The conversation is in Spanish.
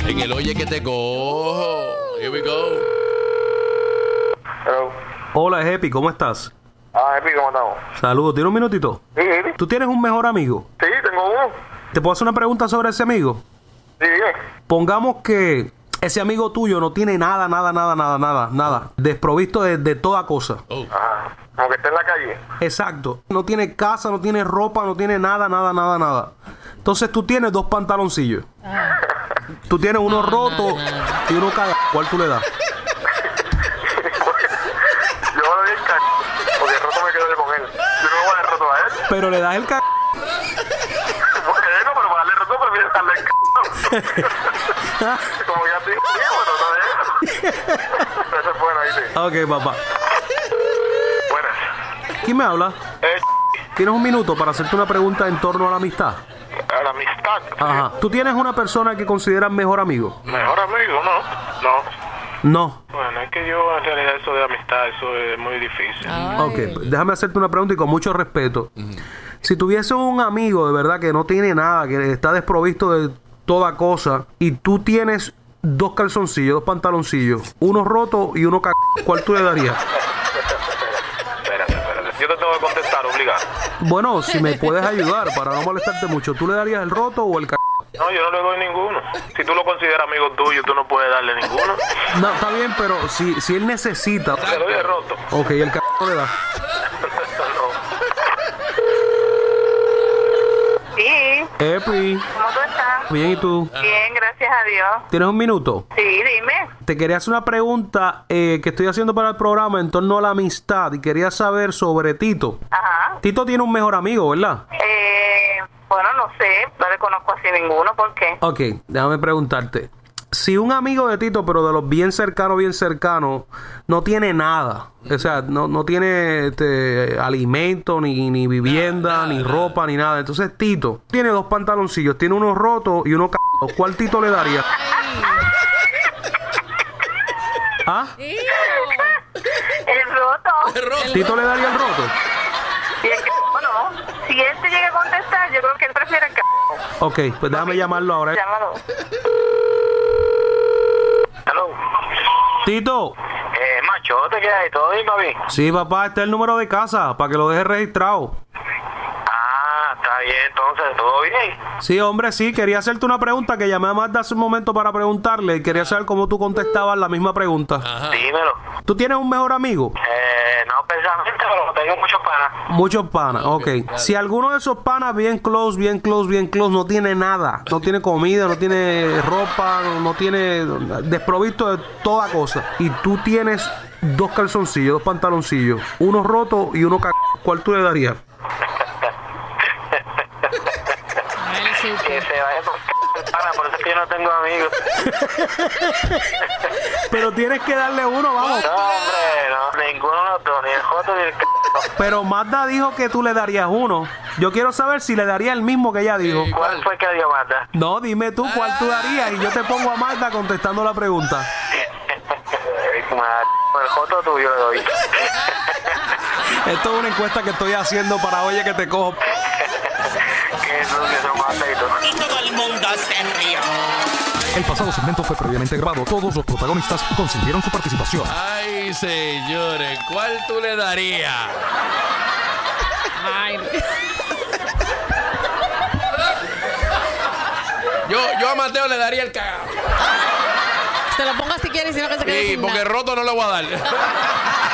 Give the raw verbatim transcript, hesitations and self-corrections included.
En el oye que te cojo. Here we go. Hello. Hola, Happy, ¿cómo estás? Ah, Happy, ¿cómo estamos? Saludos, ¿tienes un minutito? Sí, sí. ¿Tú tienes un mejor amigo? Sí, tengo uno. ¿Te puedo hacer una pregunta sobre ese amigo? Sí, bien. Pongamos que ese amigo tuyo no tiene nada, nada, nada, nada, nada, nada. Desprovisto de, de toda cosa. Oh. Ajá. Como que está en la calle. Exacto. No tiene casa, no tiene ropa, no tiene nada, nada, nada, nada. Entonces tú tienes dos pantaloncillos. Tú tienes uno roto y uno cagado. ¿Cuál tú le das? Yo le doy el c... Porque el roto me quedo yo con él. Yo no le voy a dar roto a él. Pero le das el cagado. Bueno, pero para darle roto prefiero darle el c... Como ya te digo, bueno, no de eso. Eso es bueno, ahí sí. Ok, papá. Buenas. ¿Quién me habla? Eh, ¿Tienes un minuto para hacerte una pregunta en torno a la amistad? a la amistad. Ajá. ¿Tú tienes una persona que consideras mejor amigo? Mejor amigo, ¿no? No. No. Bueno, es que yo en realidad eso de amistad, eso es muy difícil. Ok, pues déjame hacerte una pregunta y con mucho respeto. Si tuviese un amigo de verdad que no tiene nada, que está desprovisto de toda cosa, y tú tienes dos calzoncillos, dos pantaloncillos, uno roto y uno c... ¿cuál tú le darías? Espérate, espérate. Yo te tengo que contestar, obligado. Bueno, si me puedes ayudar para no molestarte mucho, ¿tú le darías el roto o el c...? No, yo no le doy ninguno. Si tú lo consideras amigo tuyo, tú no puedes darle ninguno. No, está bien, pero si, si él necesita... Le doy el roto. Ok, el c... le da. Sí, Epi, ¿cómo tú estás? bien, ¿y tú? Bien, gracias a Dios. ¿Tienes un minuto? Sí, dime. Te quería hacer una pregunta eh, que estoy haciendo para el programa en torno a la amistad y quería saber sobre Tito. Ajá. Tito tiene un mejor amigo, ¿verdad? Eh, bueno, no sé, no le conozco así ninguno, ¿por qué? Ok, déjame preguntarte. Si un amigo de Tito, pero de los bien cercanos, bien cercanos, no tiene nada, o sea, no, no tiene este, alimento, ni, ni vivienda, Nada, ni nada, ropa, ni nada. Entonces Tito tiene dos pantaloncillos, tiene uno roto y uno c***. ¿Cuál Tito le daría? ¿Ah? El roto. ¿Tito le daría el roto? Y el c***, no. Si él te llega a contestar, yo creo que él prefiere el c***. Ok, pues déjame llamarlo ahora. Llámalo. Hello. Tito. Eh, machote, ¿qué hay? ¿Todo bien, papi? Sí, papá, este es el número de casa, para que lo deje registrado. Ah, está bien, entonces, ¿todo bien? Sí, hombre, sí, quería hacerte una pregunta que llamé a Magda hace un momento para preguntarle y quería saber cómo tú contestabas la misma pregunta. Ajá. Dímelo. ¿Tú tienes un mejor amigo? Eh, no precisamente, pero tengo muchos panas. Muchos panas, ok. claro. Si alguno de esos panas bien close, bien close, bien close, no tiene nada, no tiene comida, no tiene ropa, no tiene desprovisto de toda cosa, y tú tienes dos calzoncillos, dos pantaloncillos, uno roto y uno c... ¿cuál tú le darías? Que se vaya por c***, pana, por eso es que yo no tengo amigos. Pero tienes que darle uno, vamos. No, hombre, no, ninguno de los dos, ni el joto ni el c***. Pero Magda dijo que tú le darías uno. Yo quiero saber si le daría el mismo que ella dijo. ¿Cuál fue que dio Magda? No, dime tú cuál tú darías y yo te pongo a Magda contestando la pregunta. El joto tuyo le doy. Esto es una encuesta que estoy haciendo para Oye que te cojo. Que sucio son Magda y tú. Y todo el mundo se rió. El pasado segmento fue previamente grabado. Todos los protagonistas consintieron su participación. Ay, señores, ¿cuál tú le darías? Ay, Yo, yo a Mateo le daría el cagado. se lo ponga si quiere y si no que se quede Sí, sin porque nada. roto no le voy a dar.